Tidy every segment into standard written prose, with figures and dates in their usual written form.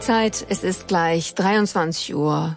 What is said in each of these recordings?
Zeit, es ist gleich 23:15 Uhr.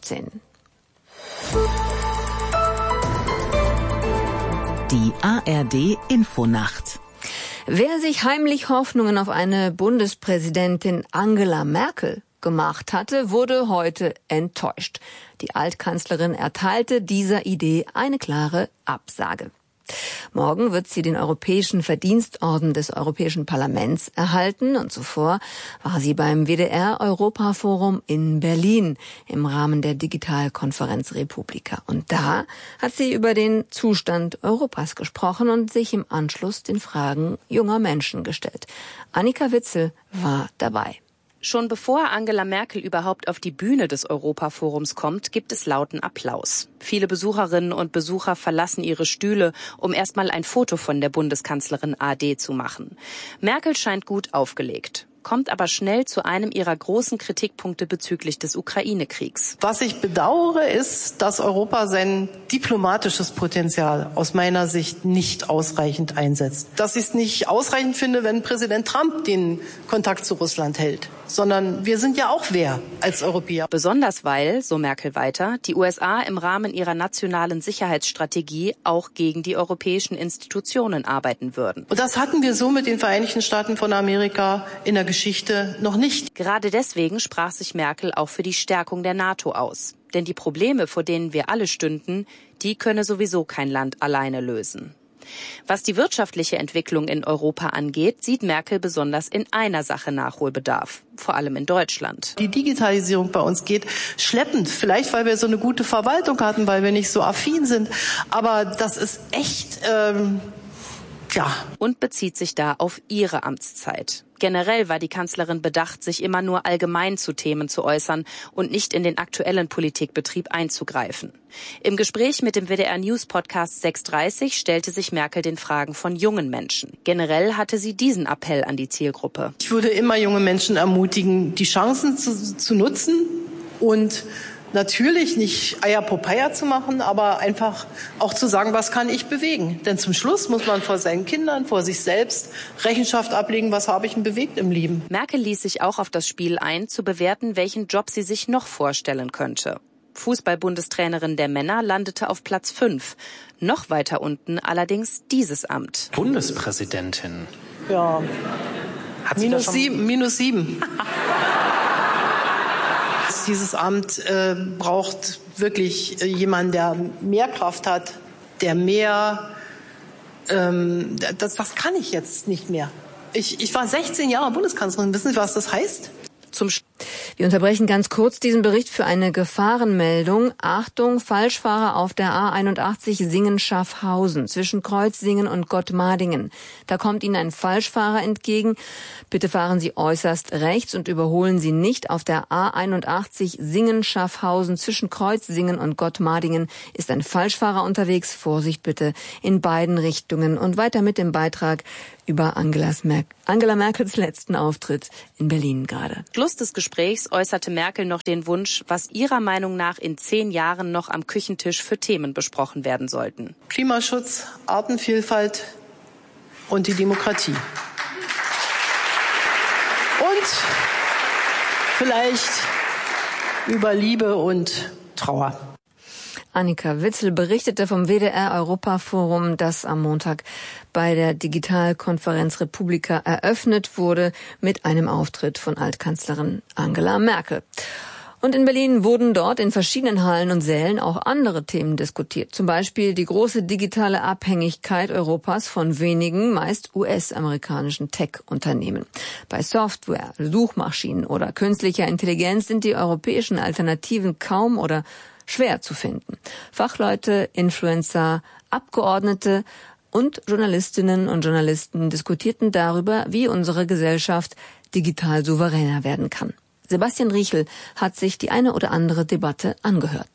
Die ARD-Infonacht. Wer sich heimlich Hoffnungen auf eine Bundespräsidentin Angela Merkel gemacht hatte, wurde heute enttäuscht. Die Altkanzlerin erteilte dieser Idee eine klare Absage. Morgen wird sie den Europäischen Verdienstorden des Europäischen Parlaments erhalten und zuvor war sie beim WDR-Europaforum in Berlin im Rahmen der Digitalkonferenz Republika. Und da hat sie über den Zustand Europas gesprochen und sich im Anschluss den Fragen junger Menschen gestellt. Annika Witzel war dabei. Schon bevor Angela Merkel überhaupt auf die Bühne des Europaforums kommt, gibt es lauten Applaus. Viele Besucherinnen und Besucher verlassen ihre Stühle, um erstmal ein Foto von der Bundeskanzlerin AD zu machen. Merkel scheint gut aufgelegt, kommt aber schnell zu einem ihrer großen Kritikpunkte bezüglich des Ukraine-Kriegs. Was ich bedauere, ist, dass Europa sein diplomatisches Potenzial aus meiner Sicht nicht ausreichend einsetzt. Dass ich es nicht ausreichend finde, wenn Präsident Trump den Kontakt zu Russland hält. Sondern wir sind ja auch wer als Europäer. Besonders weil, so Merkel weiter, die USA im Rahmen ihrer nationalen Sicherheitsstrategie auch gegen die europäischen Institutionen arbeiten würden. Und das hatten wir so mit den Vereinigten Staaten von Amerika in der Geschichte noch nicht. Gerade deswegen sprach sich Merkel auch für die Stärkung der NATO aus. Denn die Probleme, vor denen wir alle stünden, die könne sowieso kein Land alleine lösen. Was die wirtschaftliche Entwicklung in Europa angeht, sieht Merkel besonders in einer Sache Nachholbedarf, vor allem in Deutschland. Die Digitalisierung bei uns geht schleppend, vielleicht weil wir so eine gute Verwaltung hatten, weil wir nicht so affin sind, aber das ist echt, Und bezieht sich da auf ihre Amtszeit. Generell war die Kanzlerin bedacht, sich immer nur allgemein zu Themen zu äußern und nicht in den aktuellen Politikbetrieb einzugreifen. Im Gespräch mit dem WDR-News-Podcast 6:30 stellte sich Merkel den Fragen von jungen Menschen. Generell hatte sie diesen Appell an die Zielgruppe. Ich würde immer junge Menschen ermutigen, die Chancen zu nutzen und natürlich nicht Eierpopeia zu machen, aber einfach auch zu sagen, was kann ich bewegen? Denn zum Schluss muss man vor seinen Kindern, vor sich selbst Rechenschaft ablegen, was habe ich denn bewegt im Leben. Merkel ließ sich auch auf das Spiel ein, zu bewerten, welchen Job sie sich noch vorstellen könnte. Fußball-Bundestrainerin der Männer landete auf Platz 5. Noch weiter unten allerdings dieses Amt. Bundespräsidentin. Ja, Hat sie minus 7. Dieses Amt braucht wirklich jemanden, der mehr Kraft hat, der mehr, das kann ich jetzt nicht mehr. Ich war 16 Jahre Bundeskanzlerin. Wissen Sie, was das heißt? Wir unterbrechen ganz kurz diesen Bericht für eine Gefahrenmeldung. Achtung, Falschfahrer auf der A81 Singen-Schaffhausen zwischen Kreuzsingen und Gottmadingen. Da kommt Ihnen ein Falschfahrer entgegen. Bitte fahren Sie äußerst rechts und überholen Sie nicht. Auf der A81 Singen-Schaffhausen zwischen Kreuzsingen und Gottmadingen ist ein Falschfahrer unterwegs. Vorsicht bitte in beiden Richtungen. Und weiter mit dem Beitrag über Angela Merkels letzten Auftritt in Berlin gerade. Schluss des Gesprächs äußerte Merkel noch den Wunsch, was ihrer Meinung nach in 10 Jahren noch am Küchentisch für Themen besprochen werden sollten. Klimaschutz, Artenvielfalt und die Demokratie. Und vielleicht über Liebe und Trauer. Annika Witzel berichtete vom WDR-Europaforum, das am Montag bei der Digitalkonferenz Republika eröffnet wurde, mit einem Auftritt von Altkanzlerin Angela Merkel. Und in Berlin wurden dort in verschiedenen Hallen und Sälen auch andere Themen diskutiert. Zum Beispiel die große digitale Abhängigkeit Europas von wenigen, meist US-amerikanischen Tech-Unternehmen. Bei Software, Suchmaschinen oder künstlicher Intelligenz sind die europäischen Alternativen kaum oder schwer zu finden. Fachleute, Influencer, Abgeordnete und Journalistinnen und Journalisten diskutierten darüber, wie unsere Gesellschaft digital souveräner werden kann. Sebastian Riechel hat sich die eine oder andere Debatte angehört.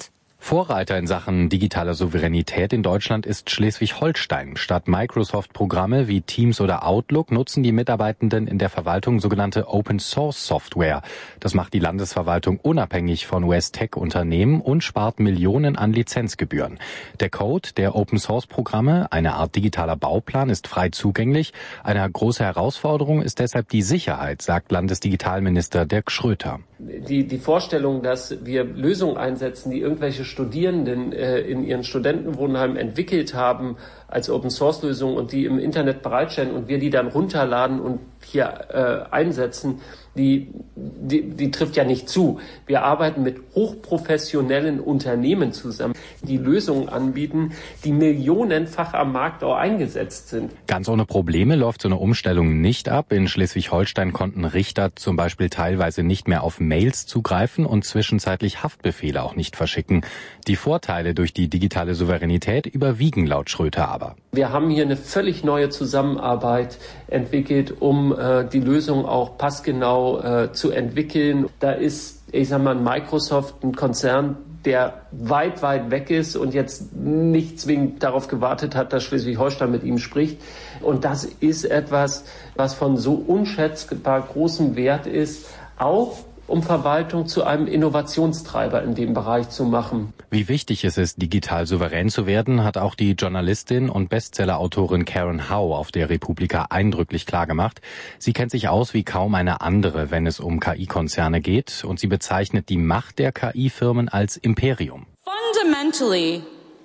Vorreiter in Sachen digitaler Souveränität in Deutschland ist Schleswig-Holstein. Statt Microsoft-Programme wie Teams oder Outlook nutzen die Mitarbeitenden in der Verwaltung sogenannte Open-Source-Software. Das macht die Landesverwaltung unabhängig von US-Tech-Unternehmen und spart Millionen an Lizenzgebühren. Der Code der Open-Source-Programme, eine Art digitaler Bauplan, ist frei zugänglich. Eine große Herausforderung ist deshalb die Sicherheit, sagt Landesdigitalminister Dirk Schröter. Die Vorstellung, dass wir Lösungen einsetzen, die irgendwelche Studierenden in ihren Studentenwohnheimen entwickelt haben als Open-Source-Lösung und die im Internet bereitstellen und wir die dann runterladen und hier einsetzen, die trifft ja nicht zu. Wir arbeiten mit hochprofessionellen Unternehmen zusammen, die Lösungen anbieten, die millionenfach am Markt auch eingesetzt sind. Ganz ohne Probleme läuft so eine Umstellung nicht ab. In Schleswig-Holstein konnten Richter zum Beispiel teilweise nicht mehr auf Mails zugreifen und zwischenzeitlich Haftbefehle auch nicht verschicken. Die Vorteile durch die digitale Souveränität überwiegen laut Schröter aber. Wir haben hier eine völlig neue Zusammenarbeit entwickelt, um die Lösung auch passgenau zu entwickeln. Da ist, ein Microsoft, ein Konzern, der weit, weit weg ist und jetzt nicht zwingend darauf gewartet hat, dass Schleswig-Holstein mit ihm spricht. Und das ist etwas, was von so unschätzbar großem Wert ist, auch um Verwaltung zu einem Innovationstreiber in dem Bereich zu machen. Wie wichtig es ist, digital souverän zu werden, hat auch die Journalistin und Bestsellerautorin Karen Hau auf der Republika eindrücklich klargemacht. Sie kennt sich aus wie kaum eine andere, wenn es um KI-Konzerne geht, und sie bezeichnet die Macht der KI-Firmen als Imperium. Fundamentally,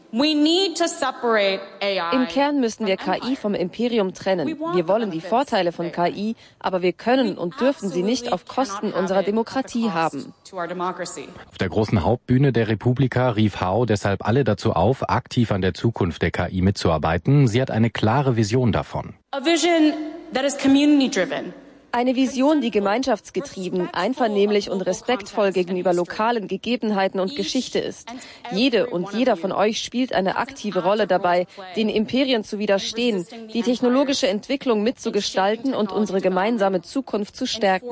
im Kern müssen wir KI vom Imperium trennen. Wir wollen die Vorteile von KI, aber wir können und dürfen sie nicht auf Kosten unserer Demokratie haben. Auf der großen Hauptbühne der Republika rief Hau deshalb alle dazu auf, aktiv an der Zukunft der KI mitzuarbeiten. Sie hat eine klare Vision davon. Eine Vision, die gemeinschaftsgetrieben, einvernehmlich und respektvoll gegenüber lokalen Gegebenheiten und Geschichte ist. Jede und jeder von euch spielt eine aktive Rolle dabei, den Imperien zu widerstehen, die technologische Entwicklung mitzugestalten und unsere gemeinsame Zukunft zu stärken.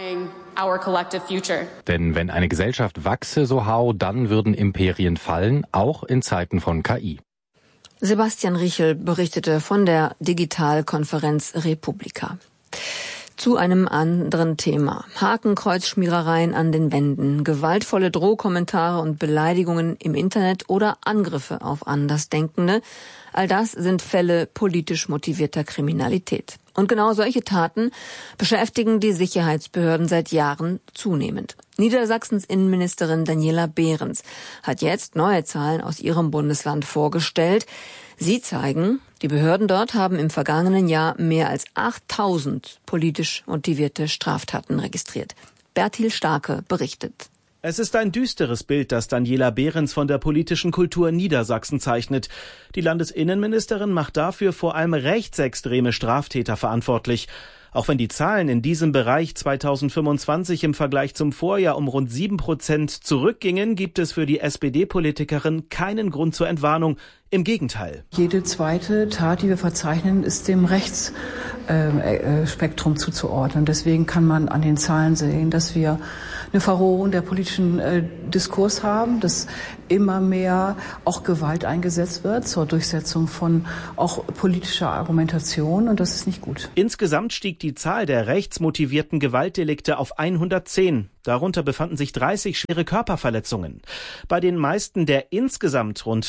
Denn wenn eine Gesellschaft wachse, so Hau, dann würden Imperien fallen, auch in Zeiten von KI. Sebastian Riechel berichtete von der Digitalkonferenz Republika. Zu einem anderen Thema. Hakenkreuzschmierereien an den Wänden, gewaltvolle Drohkommentare und Beleidigungen im Internet oder Angriffe auf Andersdenkende. All das sind Fälle politisch motivierter Kriminalität. Und genau solche Taten beschäftigen die Sicherheitsbehörden seit Jahren zunehmend. Niedersachsens Innenministerin Daniela Behrens hat jetzt neue Zahlen aus ihrem Bundesland vorgestellt. Sie zeigen, die Behörden dort haben im vergangenen Jahr mehr als 8.000 politisch motivierte Straftaten registriert. Bertil Starke berichtet. Es ist ein düsteres Bild, das Daniela Behrens von der politischen Kultur Niedersachsen zeichnet. Die Landesinnenministerin macht dafür vor allem rechtsextreme Straftäter verantwortlich. Auch wenn die Zahlen in diesem Bereich 2025 im Vergleich zum Vorjahr um rund 7% zurückgingen, gibt es für die SPD-Politikerin keinen Grund zur Entwarnung. Im Gegenteil. Jede zweite Tat, die wir verzeichnen, ist dem Rechtsspektrum zuzuordnen. Deswegen kann man an den Zahlen sehen, dass wir eine Verrohung der politischen Diskurs haben, dass immer mehr auch Gewalt eingesetzt wird zur Durchsetzung von auch politischer Argumentation, und das ist nicht gut. Insgesamt stieg die Zahl der rechtsmotivierten Gewaltdelikte auf 110. Darunter befanden sich 30 schwere Körperverletzungen. Bei den meisten der insgesamt rund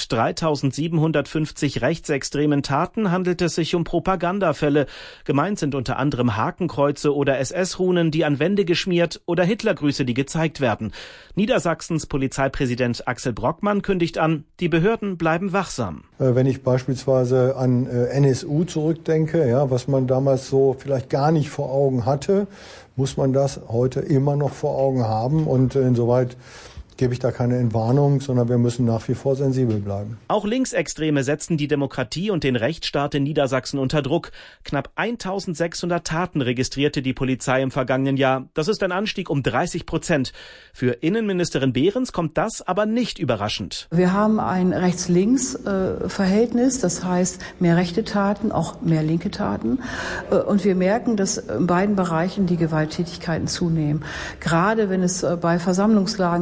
3.750 rechtsextremen Taten handelt es sich um Propagandafälle. Gemeint sind unter anderem Hakenkreuze oder SS-Runen, die an Wände geschmiert, oder Hitlergrüße, die gezeigt werden. Niedersachsens Polizeipräsident Axel Brockmann kündigt an, die Behörden bleiben wachsam. Wenn ich beispielsweise an NSU zurückdenke, ja, was man damals so vielleicht gar nicht vor Augen hatte, muss man das heute immer noch vor Augen haben, und insoweit gebe ich da keine Entwarnung, sondern wir müssen nach wie vor sensibel bleiben. Auch Linksextreme setzen die Demokratie und den Rechtsstaat in Niedersachsen unter Druck. Knapp 1.600 Taten registrierte die Polizei im vergangenen Jahr. Das ist ein Anstieg um 30%. Für Innenministerin Behrens kommt das aber nicht überraschend. Wir haben ein Rechts-Links-Verhältnis, das heißt mehr rechte Taten, auch mehr linke Taten. Und wir merken, dass in beiden Bereichen die Gewalttätigkeiten zunehmen. Gerade wenn es bei Versammlungslagen geht, gerade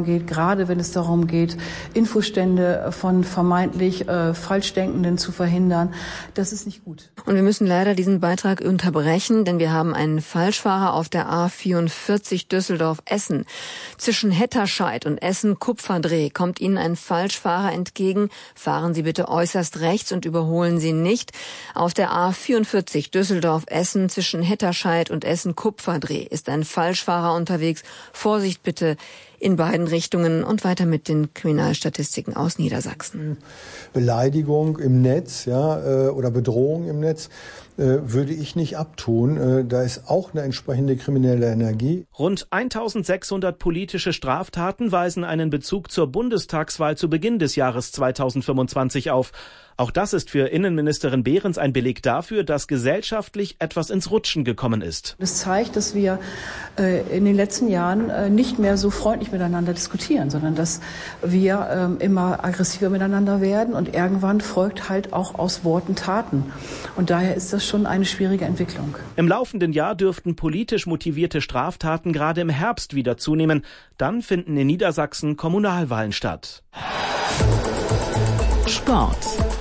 gerade wenn es darum geht, Infostände von vermeintlich Falschdenkenden zu verhindern. Das ist nicht gut. Und wir müssen leider diesen Beitrag unterbrechen, denn wir haben einen Falschfahrer auf der A44 Düsseldorf-Essen. Zwischen Hetterscheid und Essen-Kupferdreh kommt Ihnen ein Falschfahrer entgegen. Fahren Sie bitte äußerst rechts und überholen Sie nicht. Auf der A44 Düsseldorf-Essen zwischen Hetterscheid und Essen-Kupferdreh ist ein Falschfahrer unterwegs. Vorsicht bitte in beiden Richtungen und weiter mit den Kriminalstatistiken aus Niedersachsen. Beleidigung im Netz, oder Bedrohung im Netz würde ich nicht abtun. Da ist auch eine entsprechende kriminelle Energie. Rund 1600 politische Straftaten weisen einen Bezug zur Bundestagswahl zu Beginn des Jahres 2025 auf. Auch das ist für Innenministerin Behrens ein Beleg dafür, dass gesellschaftlich etwas ins Rutschen gekommen ist. Das zeigt, dass wir in den letzten Jahren nicht mehr so freundlich miteinander diskutieren, sondern dass wir immer aggressiver miteinander werden und irgendwann folgt halt auch aus Worten Taten. Und daher ist das schon eine schwierige Entwicklung. Im laufenden Jahr dürften politisch motivierte Straftaten gerade im Herbst wieder zunehmen. Dann finden in Niedersachsen Kommunalwahlen statt. Sport.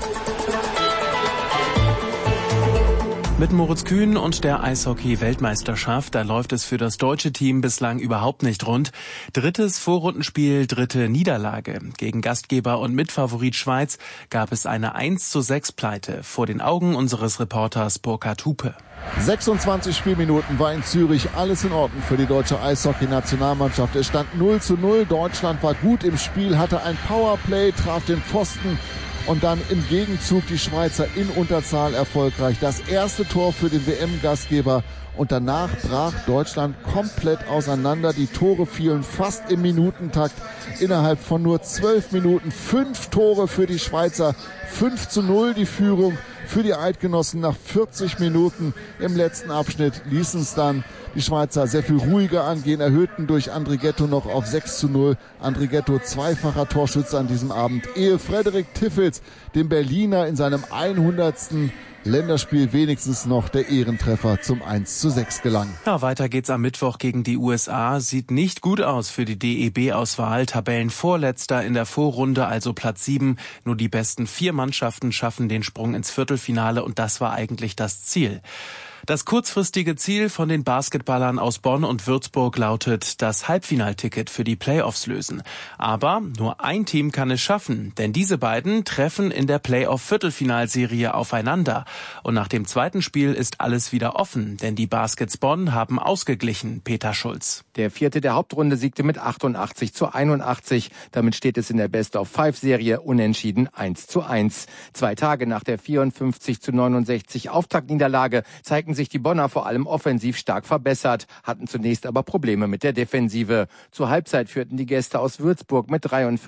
Mit Moritz Kühn und der Eishockey-Weltmeisterschaft, da läuft es für das deutsche Team bislang überhaupt nicht rund. Drittes Vorrundenspiel, dritte Niederlage. Gegen Gastgeber und Mitfavorit Schweiz gab es eine 1:6 Pleite vor den Augen unseres Reporters Burkhard Hupe. 26 Spielminuten war in Zürich alles in Ordnung für die deutsche Eishockey-Nationalmannschaft. Es stand 0:0. Deutschland war gut im Spiel, hatte ein Powerplay, traf den Pfosten. Und dann im Gegenzug die Schweizer in Unterzahl erfolgreich. Das erste Tor für den WM-Gastgeber. Und danach brach Deutschland komplett auseinander. Die Tore fielen fast im Minutentakt. Innerhalb von nur 12 Minuten 5 Tore für die Schweizer. 5:0 die Führung für die Eidgenossen nach 40 Minuten. Im letzten Abschnitt ließen es dann die Schweizer sehr viel ruhiger angehen, erhöhten durch Andrighetto noch auf 6:0. Andrighetto zweifacher Torschütze an diesem Abend, ehe Frederik Tiffels dem Berliner in seinem 100. Länderspiel wenigstens noch der Ehrentreffer zum 1:6 gelang. Ja, weiter geht's am Mittwoch gegen die USA. Sieht nicht gut aus für die DEB-Auswahl. Tabellenvorletzter in der Vorrunde, also Platz 7. Nur die besten 4 Mannschaften schaffen den Sprung ins Viertelfinale und das war eigentlich das Ziel. Das kurzfristige Ziel von den Basketballern aus Bonn und Würzburg lautet, das Halbfinalticket für die Playoffs lösen. Aber nur ein Team kann es schaffen, denn diese beiden treffen in der Playoff-Viertelfinalserie aufeinander. Und nach dem zweiten Spiel ist alles wieder offen, denn die Baskets Bonn haben ausgeglichen, Peter Schulz. Der Vierte der Hauptrunde siegte mit 88:81. Damit steht es in der Best-of-5-Serie unentschieden 1:1. 2 Tage nach der 54:69 Auftaktniederlage zeigten sich die Bonner vor allem offensiv stark verbessert, hatten zunächst aber Probleme mit der Defensive. Zur Halbzeit führten die Gäste aus Würzburg mit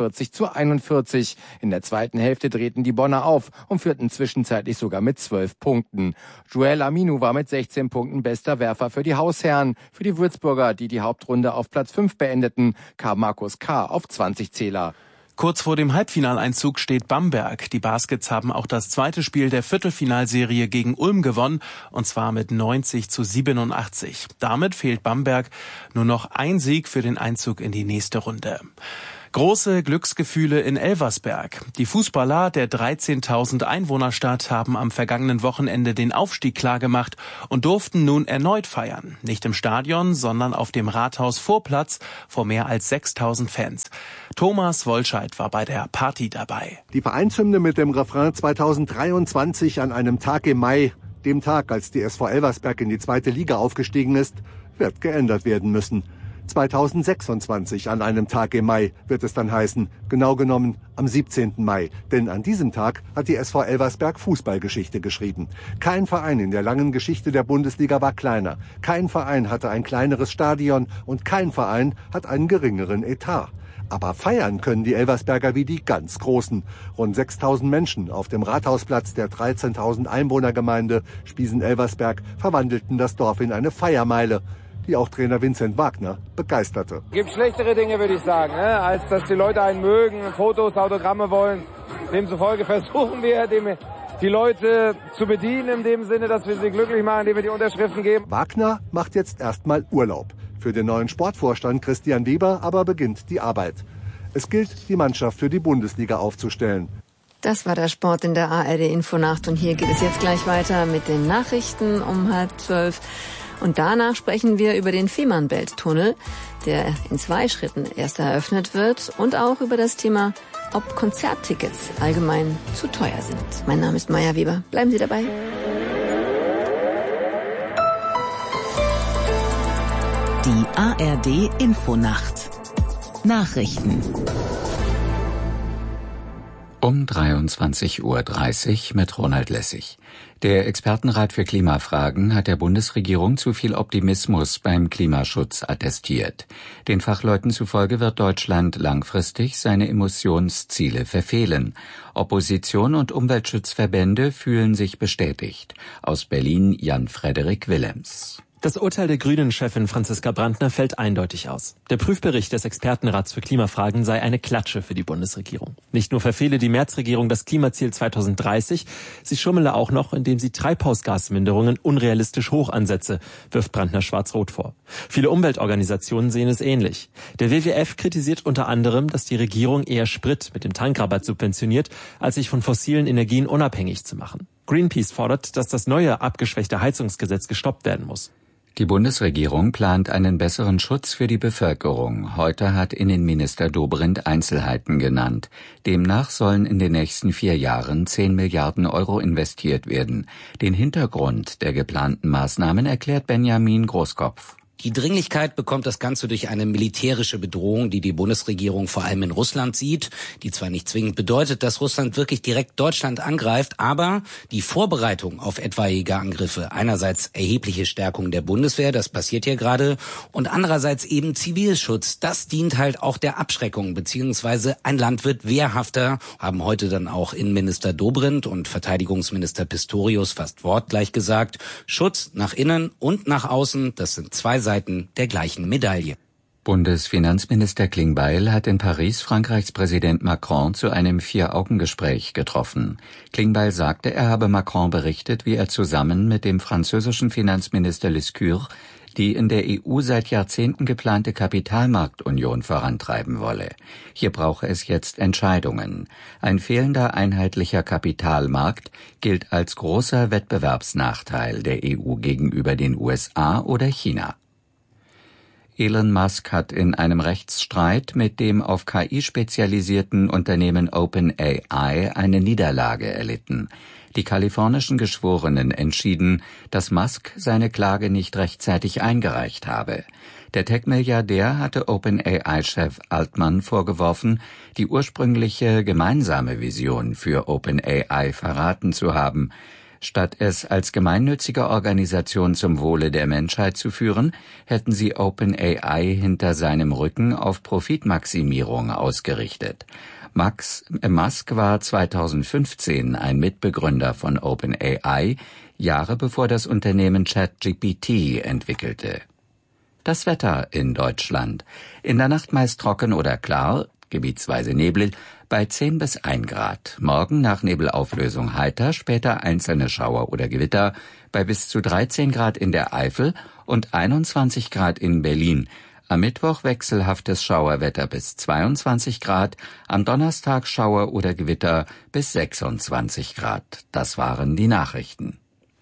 43:41. In der zweiten Hälfte drehten die Bonner auf und führten zwischenzeitlich sogar mit 12 Punkten. Joel Aminu war mit 16 Punkten bester Werfer für die Hausherren. Für die Würzburger, die die Hauptrunde auf Platz 5 beendeten, kam Markus K. auf 20 Zähler. Kurz vor dem Halbfinaleinzug steht Bamberg. Die Baskets haben auch das zweite Spiel der Viertelfinalserie gegen Ulm gewonnen, und zwar mit 90:87. Damit fehlt Bamberg nur noch ein Sieg für den Einzug in die nächste Runde. Große Glücksgefühle in Elversberg. Die Fußballer der 13.000 Einwohnerstadt haben am vergangenen Wochenende den Aufstieg klargemacht und durften nun erneut feiern. Nicht im Stadion, sondern auf dem Rathausvorplatz vor mehr als 6.000 Fans. Thomas Wolscheid war bei der Party dabei. Die Vereinshymne mit dem Refrain 2023 an einem Tag im Mai, dem Tag, als die SV Elversberg in die 2. Liga aufgestiegen ist, wird geändert werden müssen. 2026 an einem Tag im Mai wird es dann heißen, genau genommen am 17. Mai. Denn an diesem Tag hat die SV Elversberg Fußballgeschichte geschrieben. Kein Verein in der langen Geschichte der Bundesliga war kleiner. Kein Verein hatte ein kleineres Stadion und kein Verein hat einen geringeren Etat. Aber feiern können die Elversberger wie die ganz Großen. Rund 6.000 Menschen auf dem Rathausplatz der 13.000 Einwohnergemeinde Spiesen-Elversberg verwandelten das Dorf in eine Feiermeile, die auch Trainer Vincent Wagner begeisterte. Es gibt schlechtere Dinge, würde ich sagen, als dass die Leute einen mögen, Fotos, Autogramme wollen. Demzufolge versuchen wir, die Leute zu bedienen, in dem Sinne, dass wir sie glücklich machen, indem wir die Unterschriften geben. Wagner macht jetzt erstmal Urlaub. Für den neuen Sportvorstand Christian Weber aber beginnt die Arbeit. Es gilt, die Mannschaft für die Bundesliga aufzustellen. Das war der Sport in der ARD-Infonacht und hier geht es jetzt gleich weiter mit den Nachrichten um 11:30. Und danach sprechen wir über den Fehmarnbelt-Tunnel, der in 2 Schritten erst eröffnet wird und auch über das Thema, ob Konzerttickets allgemein zu teuer sind. Mein Name ist Maja Weber. Bleiben Sie dabei. Die ARD-Infonacht. Nachrichten. Um 23:30 Uhr mit Ronald Lessig. Der Expertenrat für Klimafragen hat der Bundesregierung zu viel Optimismus beim Klimaschutz attestiert. Den Fachleuten zufolge wird Deutschland langfristig seine Emissionsziele verfehlen. Opposition und Umweltschutzverbände fühlen sich bestätigt. Aus Berlin Jan-Frederik Willems. Das Urteil der Grünen-Chefin Franziska Brandner fällt eindeutig aus. Der Prüfbericht des Expertenrats für Klimafragen sei eine Klatsche für die Bundesregierung. Nicht nur verfehle die Merz-Regierung das Klimaziel 2030, sie schummele auch noch, indem sie Treibhausgasminderungen unrealistisch hoch ansetze, wirft Brandner schwarz-rot vor. Viele Umweltorganisationen sehen es ähnlich. Der WWF kritisiert unter anderem, dass die Regierung eher Sprit mit dem Tankrabatt subventioniert, als sich von fossilen Energien unabhängig zu machen. Greenpeace fordert, dass das neue, abgeschwächte Heizungsgesetz gestoppt werden muss. Die Bundesregierung plant einen besseren Schutz für die Bevölkerung. Heute hat Innenminister Dobrindt Einzelheiten genannt. Demnach sollen in den nächsten 4 Jahren 10 Milliarden Euro investiert werden. Den Hintergrund der geplanten Maßnahmen erklärt Benjamin Großkopf. Die Dringlichkeit bekommt das Ganze durch eine militärische Bedrohung, die die Bundesregierung vor allem in Russland sieht, die zwar nicht zwingend bedeutet, dass Russland wirklich direkt Deutschland angreift, aber die Vorbereitung auf etwaige Angriffe, einerseits erhebliche Stärkung der Bundeswehr, das passiert hier gerade, und andererseits eben Zivilschutz, das dient halt auch der Abschreckung, beziehungsweise ein Land wird wehrhafter, haben heute dann auch Innenminister Dobrindt und Verteidigungsminister Pistorius fast wortgleich gesagt, Schutz nach innen und nach außen, das sind 2 Seiten der gleichen Medaille. Bundesfinanzminister Klingbeil hat in Paris Frankreichs Präsident Macron zu einem 4-Augen-Gespräch getroffen. Klingbeil sagte, er habe Macron berichtet, wie er zusammen mit dem französischen Finanzminister Lescure die in der EU seit Jahrzehnten geplante Kapitalmarktunion vorantreiben wolle. Hier brauche es jetzt Entscheidungen. Ein fehlender einheitlicher Kapitalmarkt gilt als großer Wettbewerbsnachteil der EU gegenüber den USA oder China. Elon Musk hat in einem Rechtsstreit mit dem auf KI spezialisierten Unternehmen OpenAI eine Niederlage erlitten. Die kalifornischen Geschworenen entschieden, dass Musk seine Klage nicht rechtzeitig eingereicht habe. Der Tech-Milliardär hatte OpenAI-Chef Altman vorgeworfen, die ursprüngliche gemeinsame Vision für OpenAI verraten zu haben. Statt es als gemeinnützige Organisation zum Wohle der Menschheit zu führen, hätten sie OpenAI hinter seinem Rücken auf Profitmaximierung ausgerichtet. Musk war 2015 ein Mitbegründer von OpenAI, Jahre bevor das Unternehmen ChatGPT entwickelte. Das Wetter in Deutschland. In der Nacht meist trocken oder klar, gebietsweise Nebel, bei 10 bis 1 Grad. Morgen nach Nebelauflösung heiter, später einzelne Schauer oder Gewitter, bei bis zu 13 Grad in der Eifel und 21 Grad in Berlin. Am Mittwoch wechselhaftes Schauerwetter bis 22 Grad, am Donnerstag Schauer oder Gewitter bis 26 Grad. Das waren die Nachrichten.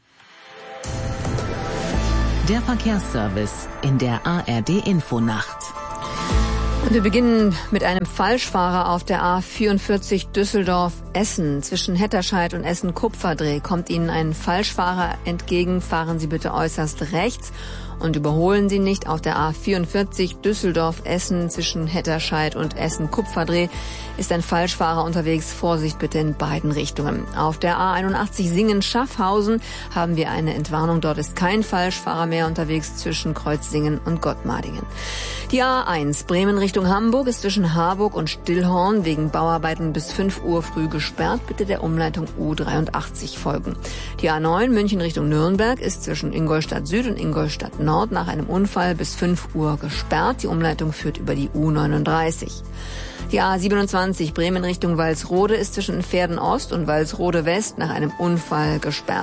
Der Verkehrsservice in der ARD-Infonacht. Und wir beginnen mit einem Falschfahrer auf der A44 Düsseldorf-Essen. Zwischen Hetterscheid und Essen-Kupferdreh kommt Ihnen ein Falschfahrer entgegen. Fahren Sie bitte äußerst rechts und überholen Sie nicht. Auf der A44 Düsseldorf-Essen zwischen Hetterscheid und Essen-Kupferdreh ist ein Falschfahrer unterwegs. Vorsicht bitte in beiden Richtungen. Auf der A81 Singen-Schaffhausen haben wir eine Entwarnung. Dort ist kein Falschfahrer mehr unterwegs zwischen Kreuzsingen und Gottmardingen. Die A1 Bremen Richtung Hamburg ist zwischen Harburg und Stillhorn wegen Bauarbeiten bis 5 Uhr früh gesperrt. Bitte der Umleitung U83 folgen. Die A9 München Richtung Nürnberg ist zwischen Ingolstadt Süd und Ingolstadt Nord nach einem Unfall bis 5 Uhr gesperrt. Die Umleitung führt über die U39. Die A27 Bremen Richtung Walsrode ist zwischen Pferden Ost und Walsrode West nach einem Unfall gesperrt.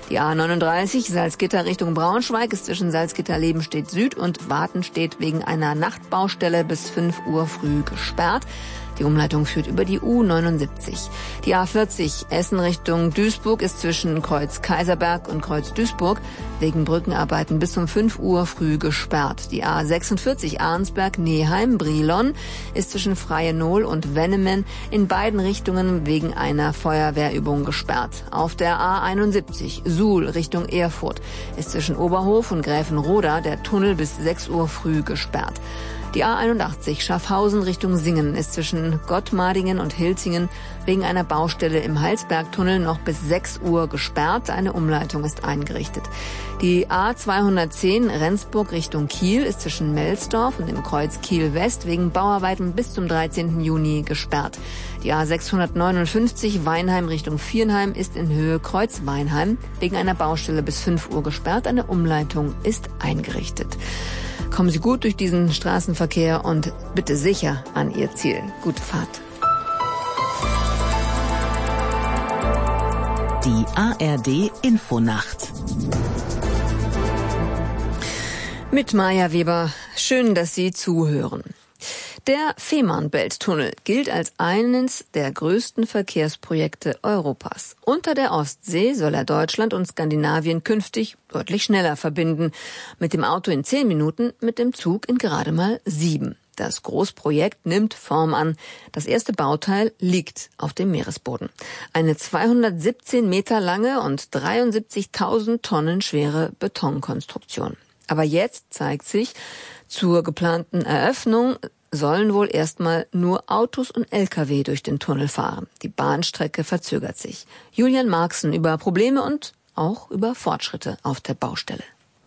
Die A39 Salzgitter Richtung Braunschweig ist zwischen Salzgitter-Lebenstedt Süd und Watenstedt wegen einer Nachtbaustelle bis 5 Uhr früh gesperrt. Die Umleitung führt über die U79. Die A40 Essen Richtung Duisburg ist zwischen Kreuz Kaiserberg und Kreuz Duisburg wegen Brückenarbeiten bis um 5 Uhr früh gesperrt. Die A46 Arnsberg-Neheim Brilon ist zwischen Freienohl und Wennemen in beiden Richtungen wegen einer Feuerwehrübung gesperrt. Auf der A71 Suhl Richtung Erfurt ist zwischen Oberhof und Gräfenroda der Tunnel bis 6 Uhr früh gesperrt. Die A81 Schaffhausen Richtung Singen ist zwischen Gottmadingen und Hilzingen wegen einer Baustelle im Heilsbergtunnel noch bis 6 Uhr gesperrt. Eine Umleitung ist eingerichtet. Die A210 Rendsburg Richtung Kiel ist zwischen Melsdorf und dem Kreuz Kiel-West wegen Bauarbeiten bis zum 13. Juni gesperrt. Die A659 Weinheim Richtung Viernheim ist in Höhe Kreuz Weinheim wegen einer Baustelle bis 5 Uhr gesperrt. Eine Umleitung ist eingerichtet. Kommen Sie gut durch diesen Straßenverkehr und bitte sicher an Ihr Ziel. Gute Fahrt. Die ARD Infonacht. Mit Maja Weber. Schön, dass Sie zuhören. Der Fehmarnbelt-Tunnel gilt als eines der größten Verkehrsprojekte Europas. Unter der Ostsee soll er Deutschland und Skandinavien künftig deutlich schneller verbinden. Mit dem Auto in 10 Minuten, mit dem Zug in gerade mal 7. Das Großprojekt nimmt Form an. Das erste Bauteil liegt auf dem Meeresboden. Eine 217 Meter lange und 73.000 Tonnen schwere Betonkonstruktion. Aber jetzt zeigt sich, zur geplanten Eröffnung sollen wohl erstmal nur Autos und Lkw durch den Tunnel fahren. Die Bahnstrecke verzögert sich. Julian Marxen über Probleme und auch über Fortschritte auf der Baustelle.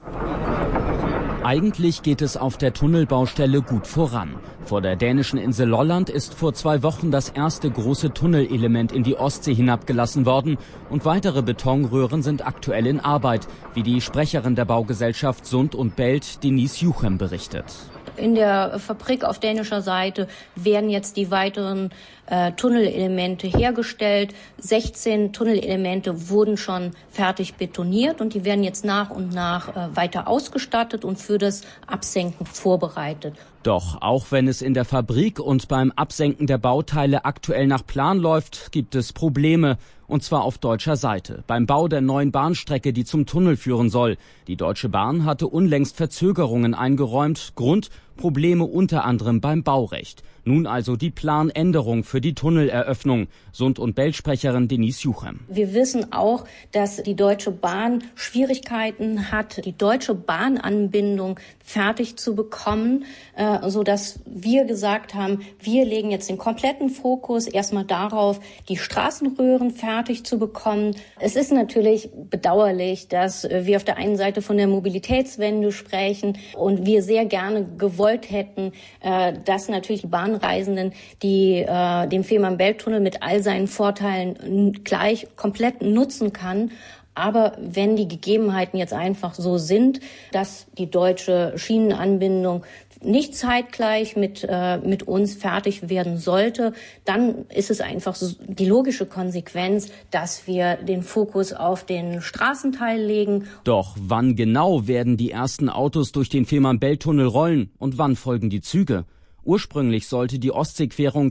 Eigentlich geht es auf der Tunnelbaustelle gut voran. Vor der dänischen Insel Lolland ist vor 2 Wochen das erste große Tunnelelement in die Ostsee hinabgelassen worden und weitere Betonröhren sind aktuell in Arbeit, wie die Sprecherin der Baugesellschaft Sund und Belt, Denise Juchem, berichtet. In der Fabrik auf dänischer Seite werden jetzt die weiteren Tunnelelemente hergestellt. 16 Tunnelelemente wurden schon fertig betoniert und die werden jetzt nach und nach weiter ausgestattet und für das Absenken vorbereitet. Doch auch wenn es in der Fabrik und beim Absenken der Bauteile aktuell nach Plan läuft, gibt es Probleme. Und zwar auf deutscher Seite. Beim Bau der neuen Bahnstrecke, die zum Tunnel führen soll. Die Deutsche Bahn hatte unlängst Verzögerungen eingeräumt. Grund: Probleme unter anderem beim Baurecht. Nun also die Planänderung für die Tunneleröffnung. Sund- und Belt-Sprecherin Denise Juchem. Wir wissen auch, dass die Deutsche Bahn Schwierigkeiten hat, die deutsche Bahnanbindung fertig zu bekommen, sodass wir gesagt haben, wir legen jetzt den kompletten Fokus erstmal darauf, die Straßenröhren fertig zu bekommen. Es ist natürlich bedauerlich, dass wir auf der einen Seite von der Mobilitätswende sprechen und wir sehr gerne gewollt hätten, dass natürlich die Bahnreisenden, die den Fehmarnbelt-Tunnel mit all seinen Vorteilen gleich komplett nutzen kann. Aber wenn die Gegebenheiten jetzt einfach so sind, dass die deutsche Schienenanbindung nicht zeitgleich mit uns fertig werden sollte, dann ist es einfach so die logische Konsequenz, dass wir den Fokus auf den Straßenteil legen. Doch wann genau werden die ersten Autos durch den Fehmarnbelt-Tunnel rollen und wann folgen die Züge? Ursprünglich sollte die Ostseequerung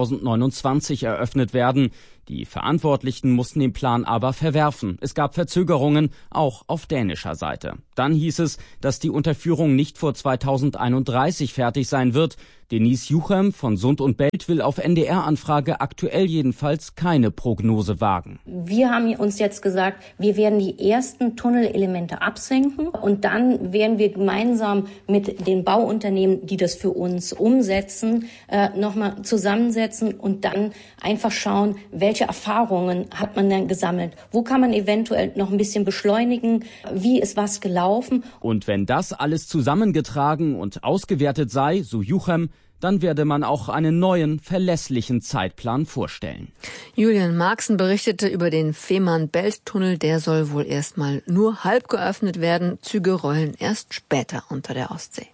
2029 eröffnet werden. Die Verantwortlichen mussten den Plan aber verwerfen. Es gab Verzögerungen, auch auf dänischer Seite. Dann hieß es, dass die Unterführung nicht vor 2031 fertig sein wird. Denise Juchem von Sund und Belt will auf NDR-Anfrage aktuell jedenfalls keine Prognose wagen. Wir haben uns jetzt gesagt, wir werden die ersten Tunnelelemente absenken und dann werden wir gemeinsam mit den Bauunternehmen, die das für uns umsetzen, nochmal zusammensetzen und dann einfach schauen, welche Erfahrungen hat man dann gesammelt? Wo kann man eventuell noch ein bisschen beschleunigen? Wie ist was gelaufen? Und wenn das alles zusammengetragen und ausgewertet sei, so Juchem, dann werde man auch einen neuen, verlässlichen Zeitplan vorstellen. Julian Marxen berichtete über den Fehmarnbelt-Tunnel. Der soll wohl erstmal nur halb geöffnet werden. Züge rollen erst später unter der Ostsee.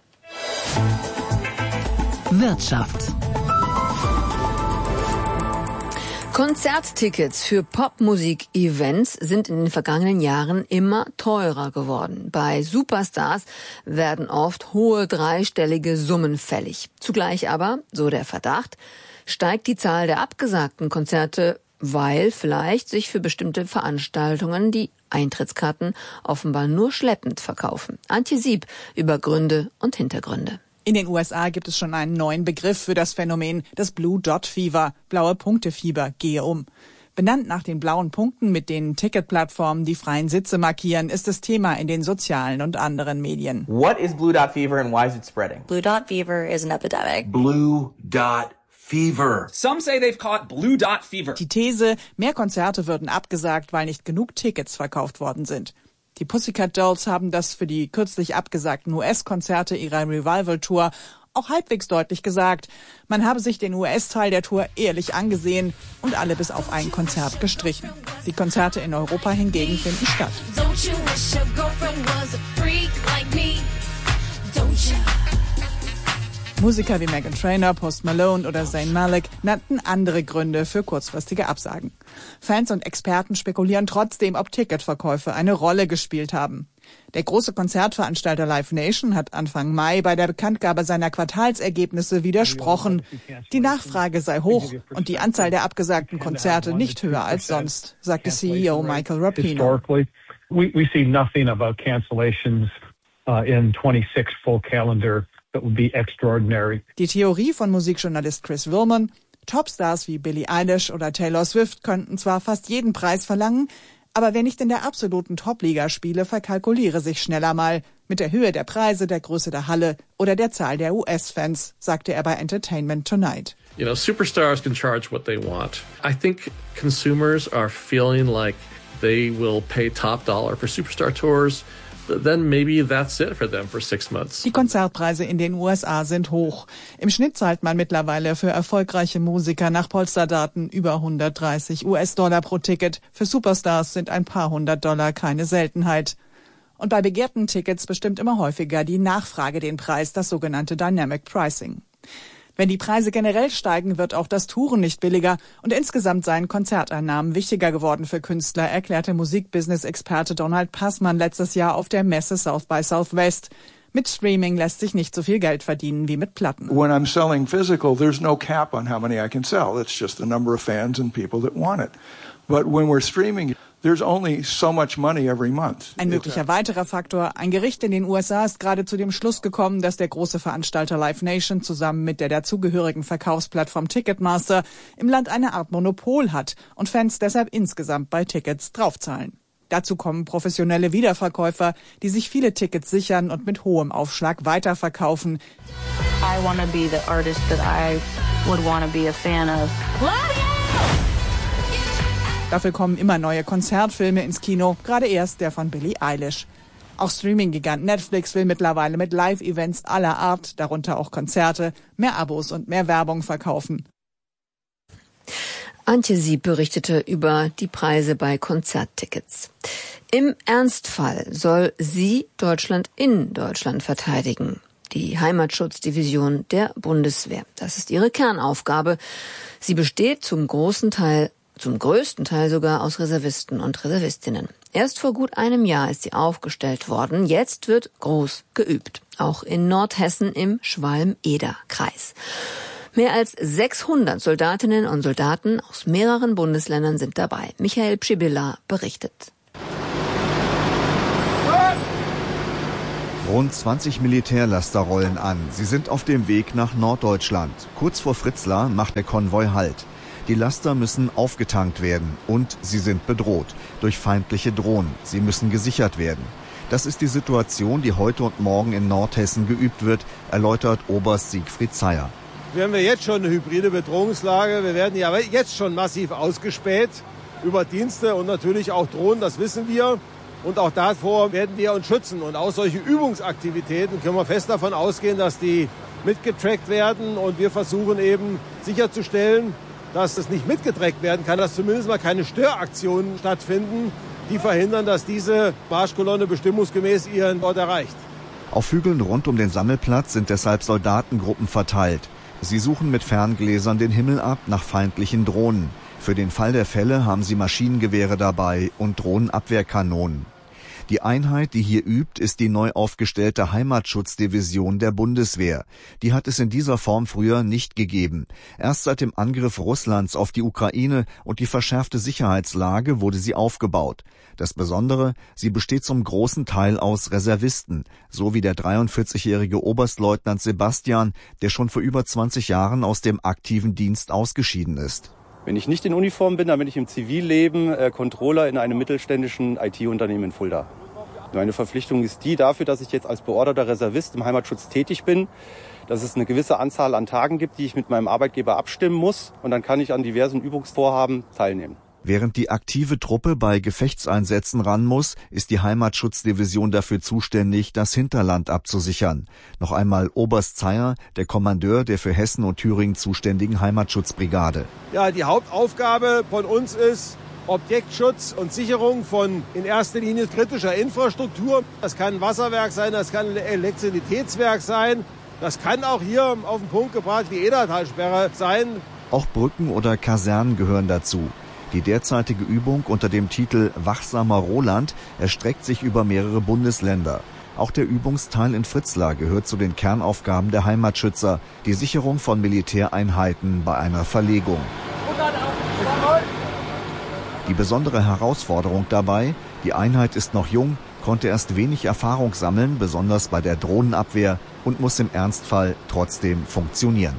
Wirtschaft. Konzerttickets für Popmusik-Events sind in den vergangenen Jahren immer teurer geworden. Bei Superstars werden oft hohe dreistellige Summen fällig. Zugleich aber, so der Verdacht, steigt die Zahl der abgesagten Konzerte, weil vielleicht sich für bestimmte Veranstaltungen die Eintrittskarten offenbar nur schleppend verkaufen. Antje Sieb über Gründe und Hintergründe. In den USA gibt es schon einen neuen Begriff für das Phänomen, das Blue Dot Fever, blaue Punktefieber, gehe um. Benannt nach den blauen Punkten, mit denen Ticketplattformen die freien Sitze markieren, ist das Thema in den sozialen und anderen Medien. What is Blue Dot Fever and why is it spreading? Blue Dot Fever is an epidemic. Blue Dot Fever. Some say they've caught Blue Dot Fever. Die These, mehr Konzerte würden abgesagt, weil nicht genug Tickets verkauft worden sind. Die Pussycat Dolls haben das für die kürzlich abgesagten US-Konzerte ihrer Revival-Tour auch halbwegs deutlich gesagt. Man habe sich den US-Teil der Tour ehrlich angesehen und alle bis auf ein Konzert gestrichen. Die Konzerte in Europa hingegen finden statt. Musiker wie Meghan Trainor, Post Malone oder Zayn Malik nannten andere Gründe für kurzfristige Absagen. Fans und Experten spekulieren trotzdem, ob Ticketverkäufe eine Rolle gespielt haben. Der große Konzertveranstalter Live Nation hat Anfang Mai bei der Bekanntgabe seiner Quartalsergebnisse widersprochen. Die Nachfrage sei hoch und die Anzahl der abgesagten Konzerte nicht höher als sonst, sagte CEO Michael Rapino. We see nothing about cancellations in 26 full calendar. That would be extraordinary. Die Theorie von Musikjournalist Chris Willman: Topstars wie Billie Eilish oder Taylor Swift könnten zwar fast jeden Preis verlangen, aber wer nicht in der absoluten Top-Liga spiele, verkalkuliere sich schneller mal mit der Höhe der Preise, der Größe der Halle oder der Zahl der US-Fans, sagte er bei Entertainment Tonight. You know, superstars can charge what they want. I think consumers are feeling like they will pay top dollar for superstar tours. Then maybe that's it for them for 6 months. Die Konzertpreise in den USA sind hoch. Im Schnitt zahlt man mittlerweile für erfolgreiche Musiker nach Polsterdaten über 130 US-Dollar pro Ticket. Für Superstars sind ein paar $100 keine Seltenheit. Und bei begehrten Tickets bestimmt immer häufiger die Nachfrage den Preis, das sogenannte Dynamic Pricing. Wenn die Preise generell steigen, wird auch das Touren nicht billiger und insgesamt seien Konzerteinnahmen wichtiger geworden für Künstler, erklärte Musikbusiness-Experte Donald Passmann letztes Jahr auf der Messe South by Southwest. Mit Streaming lässt sich nicht so viel Geld verdienen wie mit Platten. When I'm selling physical, there's no cap on how many I can sell. It's just the number of fans and people that want it. But when we're streaming, there's only so much money every month. Ein möglicher weiterer Faktor: Ein Gericht in den USA ist gerade zu dem Schluss gekommen, dass der große Veranstalter Live Nation zusammen mit der dazugehörigen Verkaufsplattform Ticketmaster im Land eine Art Monopol hat und Fans deshalb insgesamt bei Tickets draufzahlen. Dazu kommen professionelle Wiederverkäufer, die sich viele Tickets sichern und mit hohem Aufschlag weiterverkaufen. I want to be the artist that I would want to be a fan of. Dafür kommen immer neue Konzertfilme ins Kino, gerade erst der von Billie Eilish. Auch Streaming-Gigant Netflix will mittlerweile mit Live-Events aller Art, darunter auch Konzerte, mehr Abos und mehr Werbung verkaufen. Antje Sieb berichtete über die Preise bei Konzerttickets. Im Ernstfall soll sie Deutschland in Deutschland verteidigen. Die Heimatschutzdivision der Bundeswehr. Das ist ihre Kernaufgabe. Sie besteht zum größten Teil sogar aus Reservisten und Reservistinnen. Erst vor gut einem Jahr ist sie aufgestellt worden. Jetzt wird groß geübt. Auch in Nordhessen im Schwalm-Eder-Kreis. Mehr als 600 Soldatinnen und Soldaten aus mehreren Bundesländern sind dabei. Michael Pschibilla berichtet. Rund 20 Militärlaster rollen an. Sie sind auf dem Weg nach Norddeutschland. Kurz vor Fritzlar macht der Konvoi Halt. Die Laster müssen aufgetankt werden und sie sind bedroht durch feindliche Drohnen. Sie müssen gesichert werden. Das ist die Situation, die heute und morgen in Nordhessen geübt wird, erläutert Oberst Siegfried Zeyer. Wir haben jetzt schon eine hybride Bedrohungslage. Wir werden ja jetzt schon massiv ausgespäht über Dienste und natürlich auch Drohnen, das wissen wir. Und auch davor werden wir uns schützen. Und auch solche Übungsaktivitäten können wir fest davon ausgehen, dass die mitgetrackt werden. Und wir versuchen eben sicherzustellen, dass es nicht mitgetrackt werden kann, dass zumindest mal keine Störaktionen stattfinden, die verhindern, dass diese Marschkolonne bestimmungsgemäß ihren Ort erreicht. Auf Hügeln rund um den Sammelplatz sind deshalb Soldatengruppen verteilt. Sie suchen mit Ferngläsern den Himmel ab nach feindlichen Drohnen. Für den Fall der Fälle haben sie Maschinengewehre dabei und Drohnenabwehrkanonen. Die Einheit, die hier übt, ist die neu aufgestellte Heimatschutzdivision der Bundeswehr. Die hat es in dieser Form früher nicht gegeben. Erst seit dem Angriff Russlands auf die Ukraine und die verschärfte Sicherheitslage wurde sie aufgebaut. Das Besondere, sie besteht zum großen Teil aus Reservisten, so wie der 43-jährige Oberstleutnant Sebastian, der schon vor über 20 Jahren aus dem aktiven Dienst ausgeschieden ist. Wenn ich nicht in Uniform bin, dann bin ich im Zivilleben Controller in einem mittelständischen IT-Unternehmen in Fulda. Meine Verpflichtung ist die dafür, dass ich jetzt als beorderter Reservist im Heimatschutz tätig bin, dass es eine gewisse Anzahl an Tagen gibt, die ich mit meinem Arbeitgeber abstimmen muss, und dann kann ich an diversen Übungsvorhaben teilnehmen. Während die aktive Truppe bei Gefechtseinsätzen ran muss, ist die Heimatschutzdivision dafür zuständig, das Hinterland abzusichern. Noch einmal Oberst Zeyer, der Kommandeur der für Hessen und Thüringen zuständigen Heimatschutzbrigade. Ja, die Hauptaufgabe von uns ist Objektschutz und Sicherung von in erster Linie kritischer Infrastruktur. Das kann ein Wasserwerk sein, das kann ein Elektrizitätswerk sein, das kann auch hier auf den Punkt gebracht die Edertalsperre sein. Auch Brücken oder Kasernen gehören dazu. Die derzeitige Übung unter dem Titel Wachsamer Roland erstreckt sich über mehrere Bundesländer. Auch der Übungsteil in Fritzlar gehört zu den Kernaufgaben der Heimatschützer, die Sicherung von Militäreinheiten bei einer Verlegung. Die besondere Herausforderung dabei, die Einheit ist noch jung, konnte erst wenig Erfahrung sammeln, besonders bei der Drohnenabwehr, und muss im Ernstfall trotzdem funktionieren.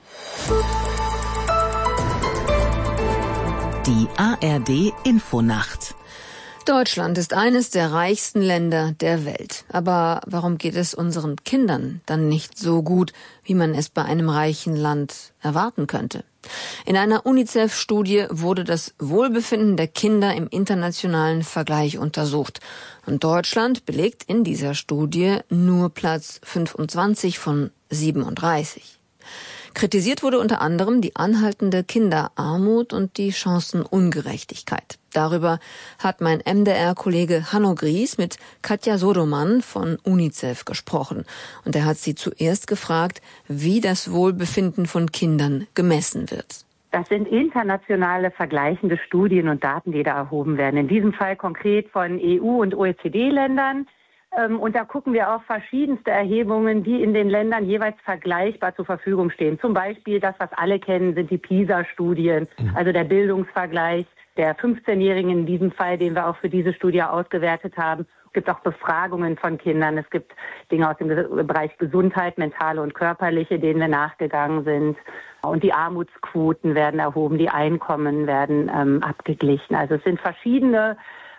Die ARD Infonacht. Deutschland ist eines der reichsten Länder der Welt. Aber warum geht es unseren Kindern dann nicht so gut, wie man es bei einem reichen Land erwarten könnte? In einer UNICEF-Studie wurde das Wohlbefinden der Kinder im internationalen Vergleich untersucht. Und Deutschland belegt in dieser Studie nur Platz 25 von 37. Kritisiert wurde unter anderem die anhaltende Kinderarmut und die Chancenungerechtigkeit. Darüber hat mein MDR-Kollege Hanno Gries mit Katja Sodomann von UNICEF gesprochen. Und er hat sie zuerst gefragt, wie das Wohlbefinden von Kindern gemessen wird. Das sind internationale vergleichende Studien und Daten, die da erhoben werden. In diesem Fall konkret von EU- und OECD-Ländern. Und da gucken wir auf verschiedenste Erhebungen, die in den Ländern jeweils vergleichbar zur Verfügung stehen. Zum Beispiel das, was alle kennen, sind die PISA-Studien, also der Bildungsvergleich der 15-Jährigen in diesem Fall, den wir auch für diese Studie ausgewertet haben. Es gibt auch Befragungen von Kindern. Es gibt Dinge aus dem Bereich Gesundheit, mentale und körperliche, denen wir nachgegangen sind. Und die Armutsquoten werden erhoben, die Einkommen werden abgeglichen. Also es sind verschiedene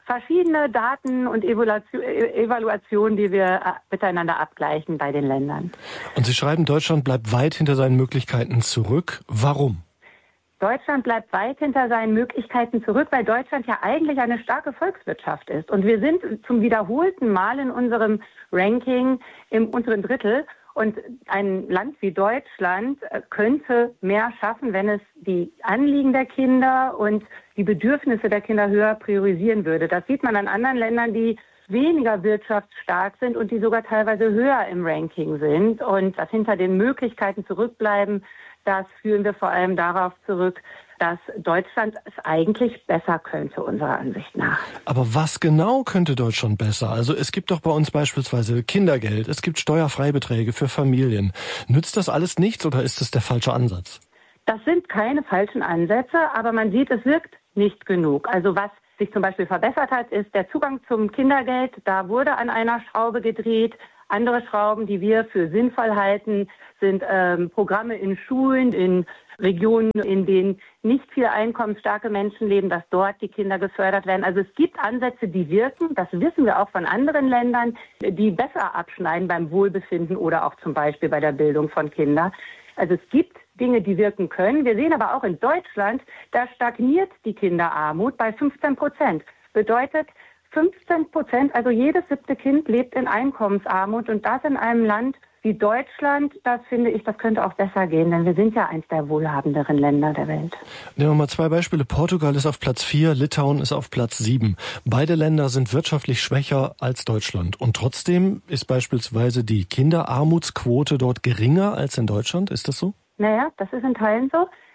Daten und Evaluationen, die wir miteinander abgleichen bei den Ländern. Und Sie schreiben, Deutschland bleibt weit hinter seinen Möglichkeiten zurück. Warum? Deutschland bleibt weit hinter seinen Möglichkeiten zurück, weil Deutschland ja eigentlich eine starke Volkswirtschaft ist. Und wir sind zum wiederholten Mal in unserem Ranking im unteren Drittel. Und ein Land wie Deutschland könnte mehr schaffen, wenn es die Anliegen der Kinder und die Bedürfnisse der Kinder höher priorisieren würde. Das sieht man an anderen Ländern, die weniger wirtschaftsstark sind und die sogar teilweise höher im Ranking sind. Und das hinter den Möglichkeiten zurückbleiben, das führen wir vor allem darauf zurück, dass Deutschland es eigentlich besser könnte, unserer Ansicht nach. Aber was genau könnte Deutschland besser? Also es gibt doch bei uns beispielsweise Kindergeld, es gibt Steuerfreibeträge für Familien. Nützt das alles nichts oder ist das der falsche Ansatz? Das sind keine falschen Ansätze, aber man sieht, es wirkt nicht genug. Also was sich zum Beispiel verbessert hat, ist der Zugang zum Kindergeld. Da wurde an einer Schraube gedreht. Andere Schrauben, die wir für sinnvoll halten, sind Programme in Schulen, in Regionen, in denen nicht viel einkommensstarke Menschen leben, dass dort die Kinder gefördert werden. Also es gibt Ansätze, die wirken, das wissen wir auch von anderen Ländern, die besser abschneiden beim Wohlbefinden oder auch zum Beispiel bei der Bildung von Kindern. Also es gibt Dinge, die wirken können. Wir sehen aber auch in Deutschland, da stagniert die Kinderarmut bei 15%. Bedeutet 15%, also jedes 7. Kind lebt in Einkommensarmut und das in einem Land wie Deutschland, das finde ich, das könnte auch besser gehen, denn wir sind ja eins der wohlhabenderen Länder der Welt. Nehmen wir mal 2 Beispiele. Portugal ist auf Platz 4, Litauen ist auf Platz 7. Beide Länder sind wirtschaftlich schwächer als Deutschland. Und trotzdem ist beispielsweise die Kinderarmutsquote dort geringer als in Deutschland. Ist das so? Naja, das ist in Teilen so.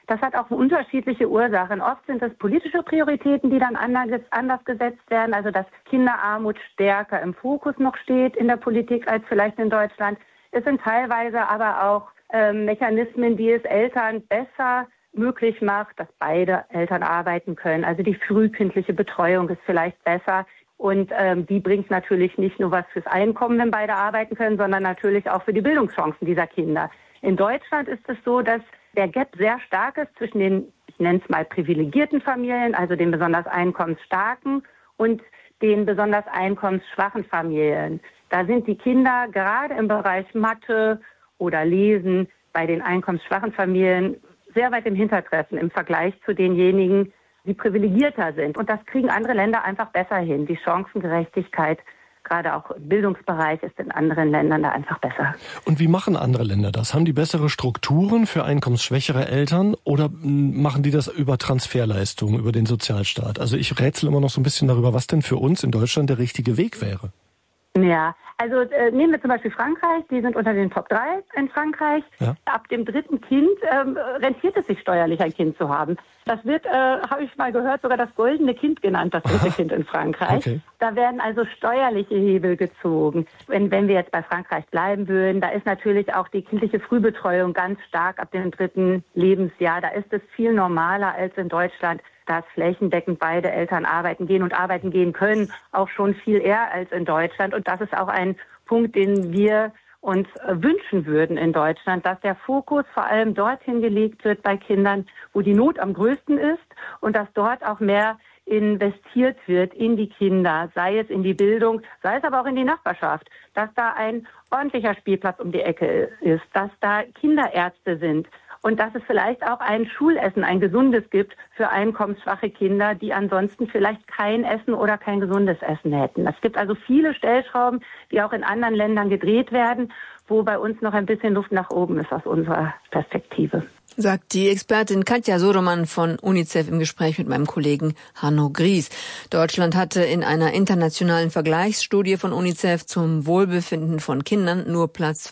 Das hat auch unterschiedliche Ursachen. Oft sind es politische Prioritäten, die dann anders gesetzt werden, also dass Kinderarmut stärker im Fokus noch steht in der Politik als vielleicht in Deutschland. Es sind teilweise aber auch Mechanismen, die es Eltern besser möglich macht, dass beide Eltern arbeiten können. Also die frühkindliche Betreuung ist vielleicht besser. Und die bringt natürlich nicht nur was fürs Einkommen, wenn beide arbeiten können, sondern natürlich auch für die Bildungschancen dieser Kinder. In Deutschland ist es so, dass der Gap sehr stark ist zwischen den, ich nenne es mal, privilegierten Familien, also den besonders einkommensstarken und den besonders einkommensschwachen Familien. Da sind die Kinder gerade im Bereich Mathe oder Lesen bei den einkommensschwachen Familien sehr weit im Hintertreffen im Vergleich zu denjenigen, die privilegierter sind. Und das kriegen andere Länder einfach besser hin. Die Chancengerechtigkeit, gerade auch im Bildungsbereich, ist in anderen Ländern da einfach besser. Und wie machen andere Länder das? Haben die bessere Strukturen für einkommensschwächere Eltern oder machen die das über Transferleistungen, über den Sozialstaat? Also ich rätsel immer noch so ein bisschen darüber, was denn für uns in Deutschland der richtige Weg wäre. Ja, also nehmen wir zum Beispiel Frankreich, die sind unter den Top 3 in Frankreich. Ja. Ab dem 3. Kind rentiert es sich steuerlich, ein Kind zu haben. Das wird, habe ich mal gehört, sogar das goldene Kind genannt, das 3. Kind in Frankreich. Okay. Da werden also steuerliche Hebel gezogen. Wenn wir jetzt bei Frankreich bleiben würden, da ist natürlich auch die kindliche Frühbetreuung ganz stark ab dem 3. Lebensjahr. Da ist es viel normaler als in Deutschland, dass flächendeckend beide Eltern arbeiten gehen und arbeiten gehen können, auch schon viel eher als in Deutschland. Und das ist auch ein Punkt, den wir uns wünschen würden in Deutschland, dass der Fokus vor allem dorthin gelegt wird bei Kindern, wo die Not am größten ist und dass dort auch mehr investiert wird in die Kinder, sei es in die Bildung, sei es aber auch in die Nachbarschaft, dass da ein ordentlicher Spielplatz um die Ecke ist, dass da Kinderärzte sind, und dass es vielleicht auch ein Schulessen, ein gesundes gibt für einkommensschwache Kinder, die ansonsten vielleicht kein Essen oder kein gesundes Essen hätten. Es gibt also viele Stellschrauben, die auch in anderen Ländern gedreht werden, wo bei uns noch ein bisschen Luft nach oben ist aus unserer Perspektive. Sagt die Expertin Katja Sodemann von UNICEF im Gespräch mit meinem Kollegen Hanno Gries. Deutschland hatte in einer internationalen Vergleichsstudie von UNICEF zum Wohlbefinden von Kindern nur Platz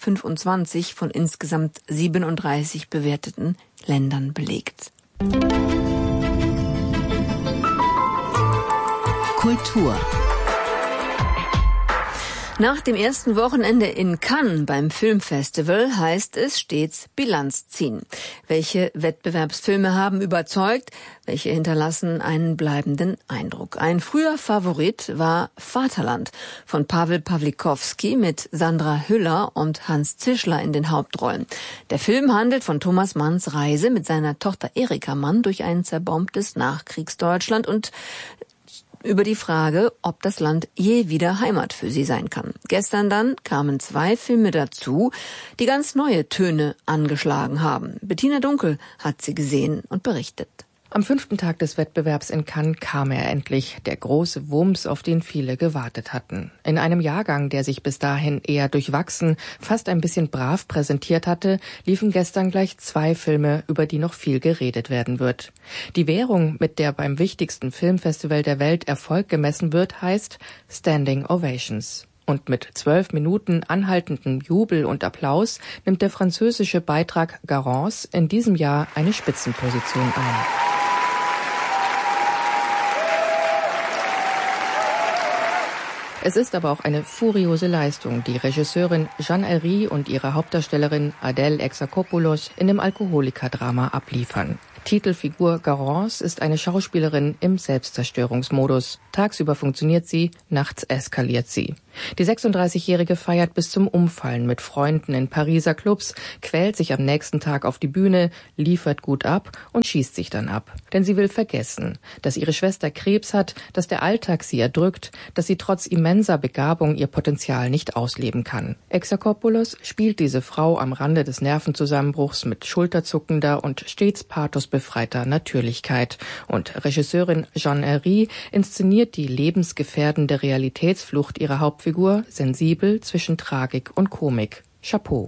25 von insgesamt 37 bewerteten Ländern belegt. Kultur. Nach dem ersten Wochenende in Cannes beim Filmfestival heißt es stets Bilanz ziehen. Welche Wettbewerbsfilme haben überzeugt? Welche hinterlassen einen bleibenden Eindruck? Ein früher Favorit war Vaterland von Paweł Pawlikowski mit Sandra Hüller und Hans Zischler in den Hauptrollen. Der Film handelt von Thomas Manns Reise mit seiner Tochter Erika Mann durch ein zerbombtes Nachkriegsdeutschland und über die Frage, ob das Land je wieder Heimat für sie sein kann. Gestern dann kamen 2 Filme dazu, die ganz neue Töne angeschlagen haben. Bettina Dunkel hat sie gesehen und berichtet. Am 5. Tag des Wettbewerbs in Cannes kam er endlich, der große Wumms, auf den viele gewartet hatten. In einem Jahrgang, der sich bis dahin eher durchwachsen, fast ein bisschen brav präsentiert hatte, liefen gestern gleich 2 Filme, über die noch viel geredet werden wird. Die Währung, mit der beim wichtigsten Filmfestival der Welt Erfolg gemessen wird, heißt Standing Ovations. Und mit 12 Minuten anhaltendem Jubel und Applaus nimmt der französische Beitrag Garance in diesem Jahr eine Spitzenposition ein. Es ist aber auch eine furiose Leistung, die Regisseurin Jeanne Herry und ihre Hauptdarstellerin Adèle Exarchopoulos in dem Alkoholikerdrama abliefern. Titelfigur Garance ist eine Schauspielerin im Selbstzerstörungsmodus. Tagsüber funktioniert sie, nachts eskaliert sie. Die 36-Jährige feiert bis zum Umfallen mit Freunden in Pariser Clubs, quält sich am nächsten Tag auf die Bühne, liefert gut ab und schießt sich dann ab. Denn sie will vergessen, dass ihre Schwester Krebs hat, dass der Alltag sie erdrückt, dass sie trotz immenser Begabung ihr Potenzial nicht ausleben kann. Exarchopoulos spielt diese Frau am Rande des Nervenzusammenbruchs mit schulterzuckender und stets pathosbefreiter Natürlichkeit. Und Regisseurin Jeanne Herry inszeniert die lebensgefährdende Realitätsflucht ihrer Hauptfigur sensibel zwischen Tragik und Komik. Chapeau.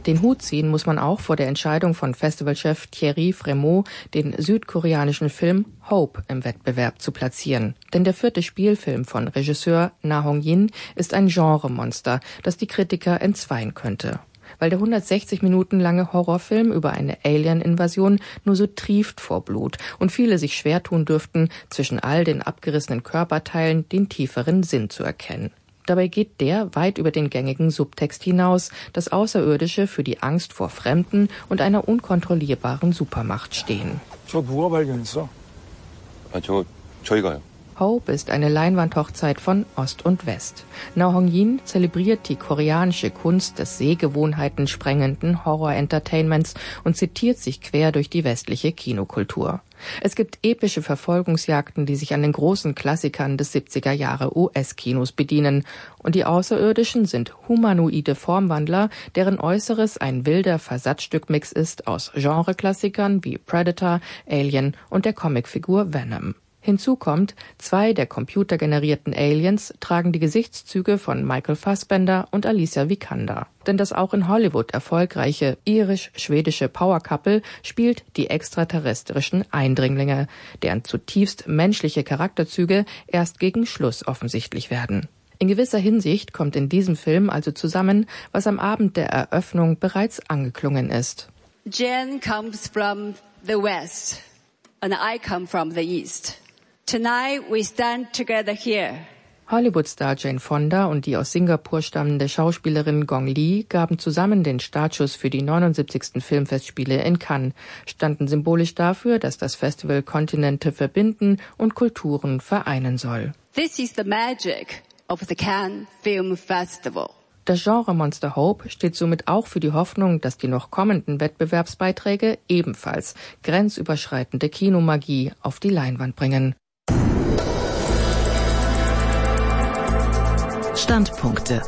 Den Hut ziehen muss man auch vor der Entscheidung von Festivalchef Thierry Frémaux, den südkoreanischen Film Hope im Wettbewerb zu platzieren. Denn der 4. Spielfilm von Regisseur Na Hong-jin ist ein Genremonster, das die Kritiker entzweien könnte. Weil der 160 Minuten lange Horrorfilm über eine Alien-Invasion nur so trieft vor Blut und viele sich schwer tun dürften, zwischen all den abgerissenen Körperteilen den tieferen Sinn zu erkennen. Dabei geht der weit über den gängigen Subtext hinaus, das Außerirdische für die Angst vor Fremden und einer unkontrollierbaren Supermacht stehen. Hope ist eine Leinwandhochzeit von Ost und West. Na Hong-jin zelebriert die koreanische Kunst des Sehgewohnheiten sprengenden Horror-Entertainments und zitiert sich quer durch die westliche Kinokultur. Es gibt epische Verfolgungsjagden, die sich an den großen Klassikern des 70er Jahre US-Kinos bedienen. Und die Außerirdischen sind humanoide Formwandler, deren Äußeres ein wilder Versatzstückmix ist aus Genreklassikern wie Predator, Alien und der Comicfigur Venom. Hinzu kommt, 2 der computergenerierten Aliens tragen die Gesichtszüge von Michael Fassbender und Alicia Vikander. Denn das auch in Hollywood erfolgreiche irisch-schwedische Power-Couple spielt die extraterrestrischen Eindringlinge, deren zutiefst menschliche Charakterzüge erst gegen Schluss offensichtlich werden. In gewisser Hinsicht kommt in diesem Film also zusammen, was am Abend der Eröffnung bereits angeklungen ist. Jen comes from the West and I come from the East. Tonight we stand together here. Hollywood-Star Jane Fonda und die aus Singapur stammende Schauspielerin Gong Li gaben zusammen den Startschuss für die 79. Filmfestspiele in Cannes, standen symbolisch dafür, dass das Festival Kontinente verbinden und Kulturen vereinen soll. This is the magic of the Cannes Film Festival. Das Genremonster Hope steht somit auch für die Hoffnung, dass die noch kommenden Wettbewerbsbeiträge ebenfalls grenzüberschreitende Kinomagie auf die Leinwand bringen. Standpunkte.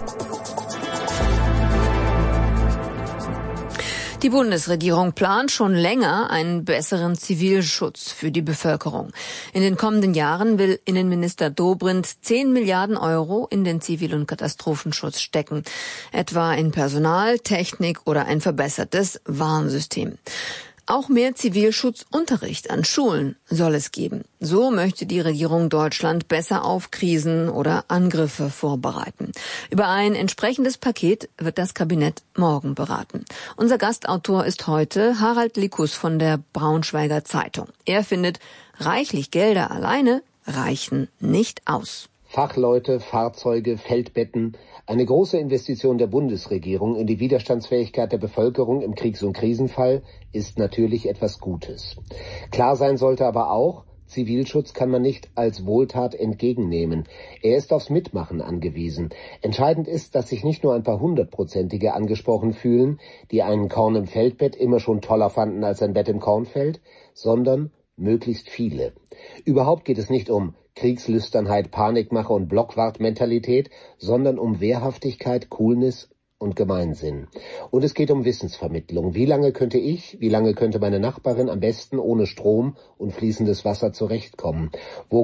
Die Bundesregierung plant schon länger einen besseren Zivilschutz für die Bevölkerung. In den kommenden Jahren will Innenminister Dobrindt 10 Milliarden Euro in den Zivil- und Katastrophenschutz stecken. Etwa in Personal, Technik oder ein verbessertes Warnsystem. Auch mehr Zivilschutzunterricht an Schulen soll es geben. So möchte die Regierung Deutschland besser auf Krisen oder Angriffe vorbereiten. Über ein entsprechendes Paket wird das Kabinett morgen beraten. Unser Gastautor ist heute Harald Likus von der Braunschweiger Zeitung. Er findet, reichlich Gelder alleine reichen nicht aus. Fachleute, Fahrzeuge, Feldbetten, eine große Investition der Bundesregierung in die Widerstandsfähigkeit der Bevölkerung im Kriegs- und Krisenfall ist natürlich etwas Gutes. Klar sein sollte aber auch, Zivilschutz kann man nicht als Wohltat entgegennehmen. Er ist aufs Mitmachen angewiesen. Entscheidend ist, dass sich nicht nur ein paar Hundertprozentige angesprochen fühlen, die einen Korn im Feldbett immer schon toller fanden als ein Bett im Kornfeld, sondern möglichst viele. Überhaupt geht es nicht um Kriegslüsternheit, Panikmache und Blockwartmentalität, sondern um Wehrhaftigkeit, Coolness und Gemeinsinn. Und es geht um Wissensvermittlung. Wie lange könnte meine Nachbarin am besten ohne Strom und fließendes Wasser zurechtkommen? Wo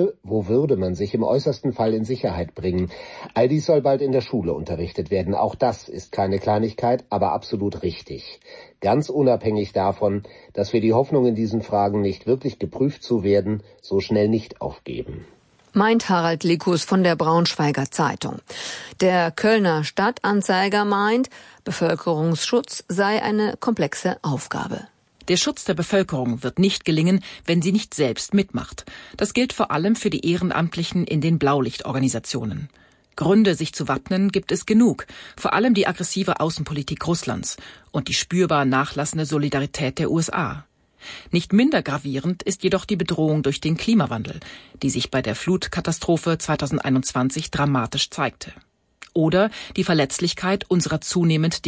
würde man sich im äußersten Fall in Sicherheit bringen? All dies soll bald in der Schule unterrichtet werden. Auch das ist keine Kleinigkeit, aber absolut richtig. Ganz unabhängig davon, dass wir die Hoffnung in diesen Fragen nicht wirklich geprüft zu werden, so schnell nicht aufgeben. Meint Harald Likus von der Braunschweiger Zeitung. Der Kölner Stadtanzeiger meint, Bevölkerungsschutz sei eine komplexe Aufgabe. Der Schutz der Bevölkerung wird nicht gelingen, wenn sie nicht selbst mitmacht. Das gilt vor allem für die Ehrenamtlichen in den Blaulichtorganisationen. Gründe, sich zu wappnen, gibt es genug, vor allem die aggressive Außenpolitik Russlands und die spürbar nachlassende Solidarität der USA. Nicht minder gravierend ist jedoch die Bedrohung durch den Klimawandel, die sich bei der Flutkatastrophe 2021 dramatisch zeigte. Oder die Verletzlichkeit unserer zunehmend